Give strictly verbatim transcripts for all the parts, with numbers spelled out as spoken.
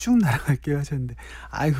쭉 날아갈게요 하셨는데 아이고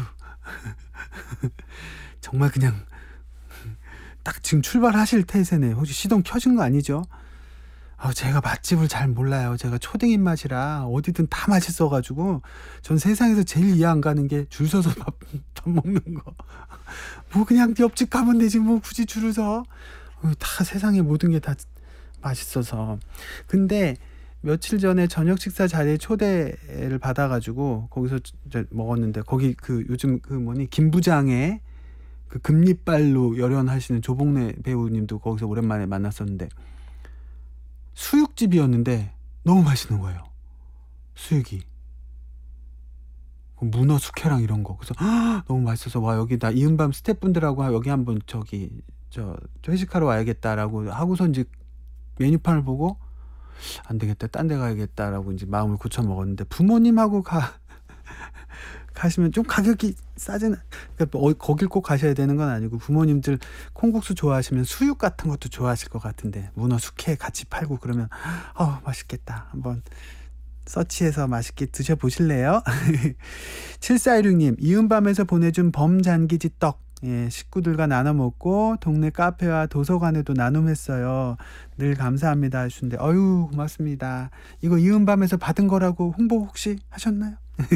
정말 그냥 딱 지금 출발하실 태세네. 혹시 시동 켜진 거 아니죠? 아 제가 맛집을 잘 몰라요. 제가 초딩 입맛이라 어디든 다 맛있어 가지고 전 세상에서 제일 이해 안 가는 게 줄 서서 밥 밥 먹는 거. 뭐 그냥 옆집 가면 되지 뭐 굳이 줄을 서. 어 다 세상의 모든 게 다 맛있어서. 근데 며칠 전에 저녁 식사 자리에 초대를 받아 가지고 거기서 저 먹었는데 거기 그 요즘 그 뭐니 김부장의 그 금리빨로 열연하시는 조봉래 배우님도 거기서 오랜만에 만났었는데 수육집이었는데 너무 맛있는 거예요, 수육이. 그 문어 숙회랑 이런 거. 그래서 너무 맛있어서 '와 여기 나 이은밤 스태프분들하고 여기 한번 저기 저 회식하러 와야겠다.'라고 하고서 인제 메뉴판을 보고 '안 되겠다. 딴 데 가야겠다.'라고 인제 마음을 고쳐 먹었는데 부모님하고 가 가시면 좀 가격이 싸진 그러니까 어 거길 꼭 가셔야 되는 건 아니고 부모님들 콩국수 좋아하시면 수육 같은 것도 좋아하실 것 같은데 문어 숙회 같이 팔고 그러면 어우 맛있겠다. 한번 서치해서 맛있게 드셔 보실래요? 칠사일육 님 이은밤에서 보내준 범잔기지 떡 예 식구들과 나눠 먹고 동네 카페와 도서관에도 나눔했어요. 늘 감사합니다 하셨는데 어유 고맙습니다. 이거 이은밤에서 받은 거라고 홍보 혹시 하셨나요?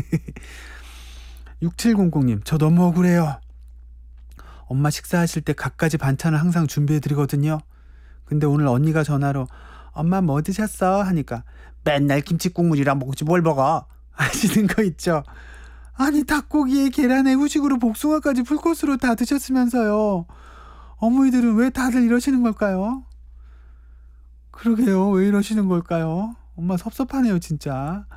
육칠공공 님 저 너무 억울해요. 엄마 식사하실 때 갖가지 반찬을 항상 준비해 드리거든요. 근데 오늘 언니가 전화로 엄마 뭐 드셨어? 하니까 맨날 김치 국물이랑 먹지 뭘 먹어 하시는 거 있죠. 아니 닭고기에 계란에 후식으로 복숭아까지 풀코스로 다 드셨으면서요. 어머니들은 왜 다들 이러시는 걸까요? 그러게요. 왜 이러시는 걸까요? 엄마 섭섭하네요 진짜.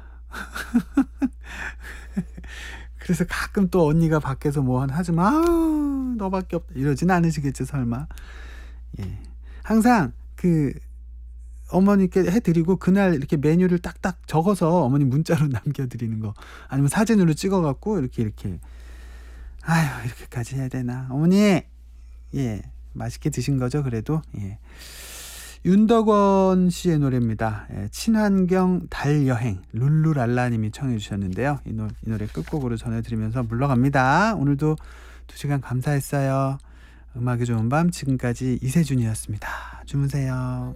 그래서 가끔 또 언니가 밖에서 뭐 하지만 아우 너밖에 없다 이러진 않으시겠죠 설마. 예. 항상 그 어머니께 해 드리고 그날 이렇게 메뉴를 딱딱 적어서 어머니 문자로 남겨 드리는 거 아니면 사진으로 찍어 갖고 이렇게 이렇게 아휴 이렇게까지 해야 되나. 어머니 예 맛있게 드신 거죠 그래도. 예. 윤덕원 씨의 노래입니다. 예, 친환경 달여행 룰루랄라 님이 청해 주셨는데요. 이, 노, 이 노래 끝곡으로 전해드리면서 물러갑니다. 오늘도 두 시간 감사했어요. 음악의 좋은 밤 지금까지 이세준이었습니다. 주무세요.